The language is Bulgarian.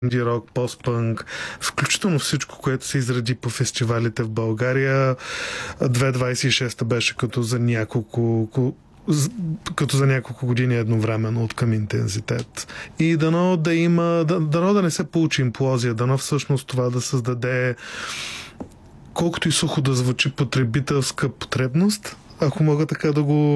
инди рок, постпънк, включително всичко, което се изради по фестивалите в България. 2026 беше като за няколко години едновременно от към интензитет. И дано да не се получи имплозия, дано всъщност това да създаде, колкото и сухо да звучи, потребителска потребност, ако мога така да го